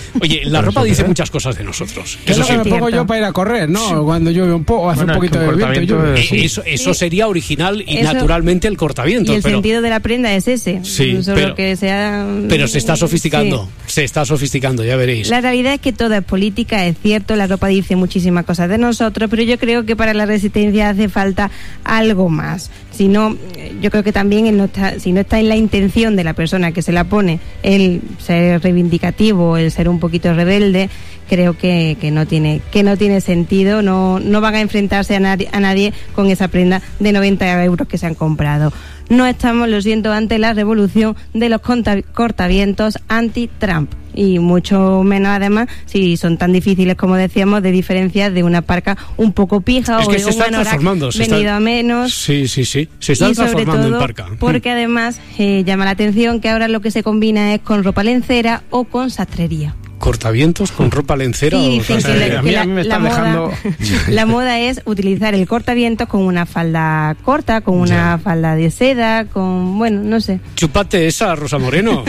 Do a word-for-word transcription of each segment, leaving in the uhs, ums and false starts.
Oye, la ropa dice muchas cosas de nosotros. Que es eso lo que sí. me pongo yo para ir a correr, ¿no? Sí. Cuando llueve un poco, hace bueno, un poquito de viento. Llueve. Eh, eso eso sí. sería original y eso, naturalmente el cortavientos. Y el pero, sentido de la prenda es ese. Sí, solo pero, que sea, pero se está sofisticando. Sí. Se está sofisticando, ya veréis. La realidad es que todo es política, es cierto. La ropa dice muchísimas cosas de nosotros, pero yo creo que para la resistencia hace falta algo más. Si no, yo creo que también no está, si no está en la intención de la persona que se la pone el ser reivindicativo, el ser un poquito rebelde, creo que, que no tiene que no tiene sentido. No, no van a enfrentarse a nadie, a nadie con esa prenda de noventa euros que se han comprado. No estamos, lo siento, ante la revolución de los cortavientos anti-Trump. Y mucho menos, además, si son tan difíciles, como decíamos, de diferenciar de una parca un poco pija es o que de se un anorak venido está... a menos. Sí, sí, sí. Se están y sobre transformando todo en parca. Porque además eh, llama la atención que ahora lo que se combina es con ropa lencera o con sastrería. ¿Cortavientos con ropa lencera? Sí, o dicen que, la, a mí, que a mí me la, están la, dejando... moda, la moda es utilizar el cortavientos con una falda corta, con una ya. falda de seda, con, bueno, no sé. Chúpate esa, Rosa Moreno.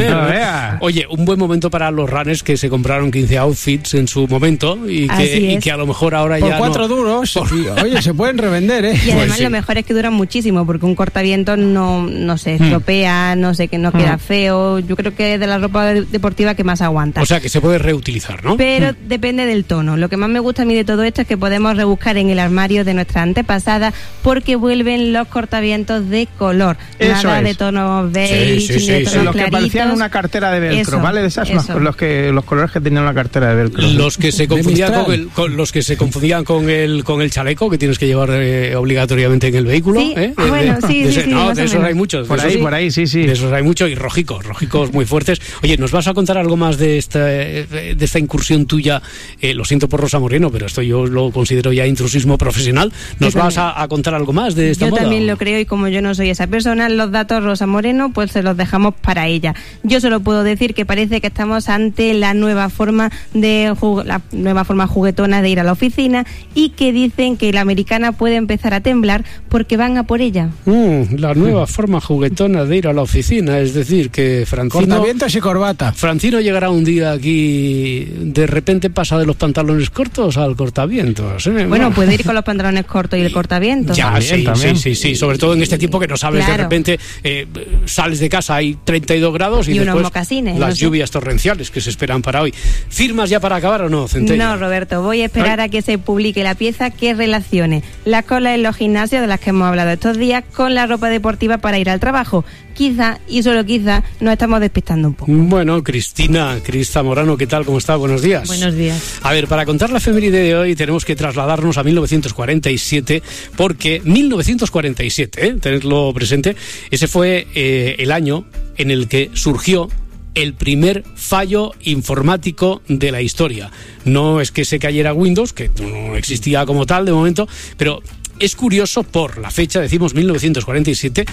Oye, un buen momento para los runners que se compraron quince outfits en su momento y que, y que a lo mejor ahora por ya cuatro no... duros. Por... Oye, se pueden revender, ¿eh? Y además pues sí. lo mejor es que duran muchísimo, porque un cortavientos no, no se estropea, hmm. no sé, que no hmm. queda feo. Yo creo que es de la ropa deportiva que más aguanta. O sea, que se puede reutilizar, ¿no? Pero mm. depende del tono. Lo que más me gusta a mí de todo esto es que podemos rebuscar en el armario de nuestra antepasada porque vuelven los cortavientos de color. Eso Nada es. de tonos beige, sí, sí, sí, de sí, tonos sí. Los que parecían una cartera de velcro, eso, ¿vale? De esas, eso. los que los colores que tenían una cartera de velcro. Los que se confundían con el, con los que se confundían con el con el chaleco que tienes que llevar eh, obligatoriamente en el vehículo. Sí, ¿eh? bueno, de, sí, de sí, ese, sí, no, más de o esos menos. hay muchos. Por de ahí, esos, por ahí, sí, sí. De esos hay muchos y rojicos, rojicos muy fuertes. Oye, ¿nos vas a contar algo más de esta de esta incursión tuya? Eh, lo siento por Rosa Moreno, pero esto yo lo considero ya intrusismo profesional. ¿Nos yo vas a, a contar algo más de esta yo moda? Yo también lo creo y como yo no soy esa persona, los datos Rosa Moreno pues se los dejamos para ella. Yo solo puedo decir que parece que estamos ante la nueva forma de la nueva forma juguetona de ir a la oficina y que dicen que la americana puede empezar a temblar porque van a por ella. Mm, la nueva forma juguetona de ir a la oficina, es decir, que Francino... Cortavientos y corbata. Francino llegará un día aquí, de repente pasa de los pantalones cortos al cortavientos. ¿eh? Bueno, bueno, puede ir con los pantalones cortos y el cortavientos. Ya, también, sí, también. sí, sí, sí, sobre todo en este tiempo que no sabes, claro. De repente eh, sales de casa, hay treinta y dos grados y, y después unos mocasines, las no sé. lluvias torrenciales que se esperan para hoy. ¿Firmas ya para acabar o no, Centella? No, Roberto, voy a esperar ¿Ay? a que se publique la pieza que relacione las colas en los gimnasios de las que hemos hablado estos días con la ropa deportiva para ir al trabajo. Quizá, y solo quizá, nos estamos despistando un poco. Bueno, Cristina, Cris Zamorano, ¿qué tal? ¿Cómo está? Buenos días. Buenos días. A ver, para contar la efeméride de hoy tenemos que trasladarnos a mil novecientos cuarenta y siete, porque mil novecientos cuarenta y siete, ¿eh? Tenedlo presente, ese fue eh, el año en el que surgió el primer fallo informático de la historia. No es que se cayera Windows, que no existía como tal de momento, pero es curioso por la fecha, decimos mil novecientos cuarenta y siete,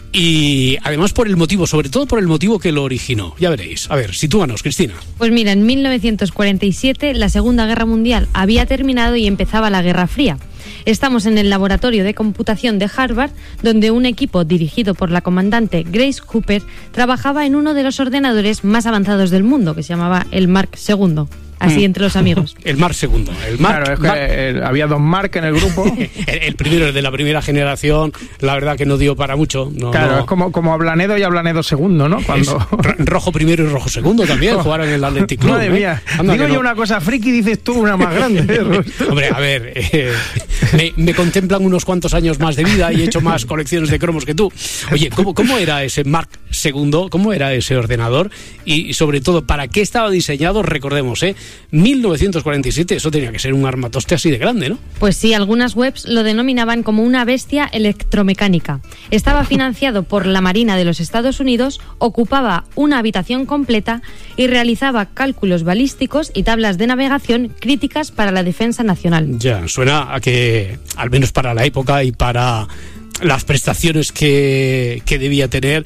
y además por el motivo, sobre todo por el motivo que lo originó. Ya veréis. A ver, sitúanos, Cristina. Pues mira, en mil novecientos cuarenta y siete la Segunda Guerra Mundial había terminado y empezaba la Guerra Fría. Estamos en el laboratorio de computación de Harvard, donde un equipo dirigido por la comandante Grace Hopper trabajaba en uno de los ordenadores más avanzados del mundo, que se llamaba el Mark segundo. Así entre los amigos. El Mark segundo. El Mark, claro, es que Mark. El, había dos Mark en el grupo. el, el primero es de la primera generación, la verdad que no dio para mucho. No, claro, no. es como, como Ablanedo y Ablanedo segundo, ¿no? Cuando... rojo primero y rojo segundo también, jugaron en el Athletic Club. Madre ¿eh? mía, Anda digo yo no. una cosa friki, dices tú una más grande. Hombre, a ver, eh, me, me contemplan unos cuantos años más de vida y he hecho más colecciones de cromos que tú. Oye, ¿cómo, cómo era ese Mark segundo? ¿Cómo era ese ordenador? Y, y sobre todo, ¿para qué estaba diseñado? Recordemos, ¿eh? mil novecientos cuarenta y siete, eso tenía que ser un armatoste así de grande, ¿no? Pues sí, algunas webs lo denominaban como una bestia electromecánica. Estaba financiado por la Marina de los Estados Unidos, ocupaba una habitación completa y realizaba cálculos balísticos y tablas de navegación críticas para la defensa nacional. Ya, suena a que, al menos para la época y para las prestaciones que, que debía tener,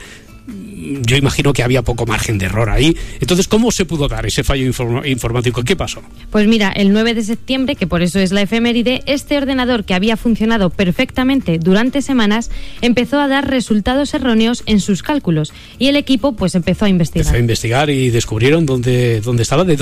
yo imagino que había poco margen de error ahí. Entonces, ¿cómo se pudo dar ese fallo inform- informático? ¿Qué pasó? Pues mira, el nueve de septiembre, que por eso es la efeméride, este ordenador que había funcionado perfectamente durante semanas empezó a dar resultados erróneos en sus cálculos y el equipo pues empezó a investigar. Empezó a investigar y descubrieron dónde, dónde estaba, de